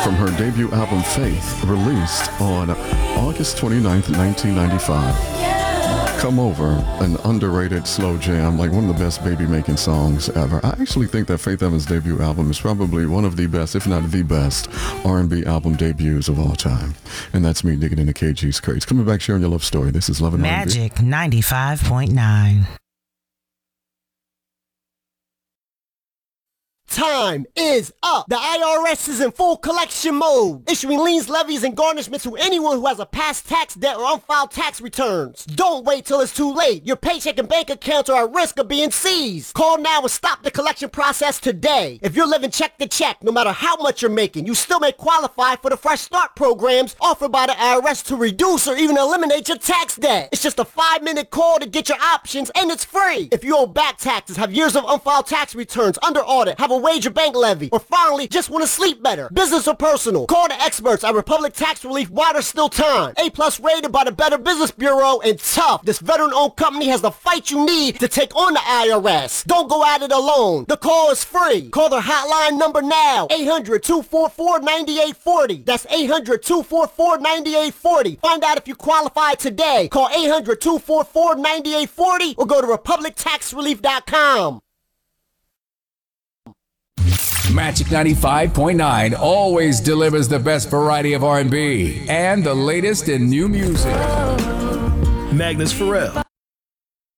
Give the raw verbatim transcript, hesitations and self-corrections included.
from her debut album Faith, released on August twenty-ninth, nineteen ninety-five. Come Over, an underrated slow jam, like one of the best baby-making songs ever. I actually think that Faith Evans' debut album is probably one of the best, if not the best, R and B album debuts of all time. And that's me digging into K G's crates. Coming back, sharing your love story. This is Love and Magic ninety-five point nine. Time is up. The I R S is in full collection mode, issuing liens, levies, and garnishments to anyone who has a past tax debt or unfiled tax returns. Don't wait till it's too late. Your paycheck and bank accounts are at risk of being seized. Call now and stop the collection process today. If you're living check to check, no matter how much you're making, you still may qualify for the Fresh Start programs offered by the I R S to reduce or even eliminate your tax debt. It's just a five-minute call to get your options, and it's free. If you owe back taxes, have years of unfiled tax returns, under audit, have a wage or bank levy, or finally just want to sleep better, business or personal, call the experts at Republic Tax Relief while there's still time. A plus rated by the Better Business Bureau, and tough. This veteran-owned company has the fight you need to take on the I R S. Don't go at it alone. The call is free. Call their hotline number now, eight hundred, two four four, nine eight four zero. That's eight hundred, two four four, nine eight four zero. Find out if you qualify today. Call eight hundred, two four four, nine eight four zero or go to republic tax relief dot com. Magic ninety-five point nine always delivers the best variety of R and B and the latest in new music. Magnus Pharrell.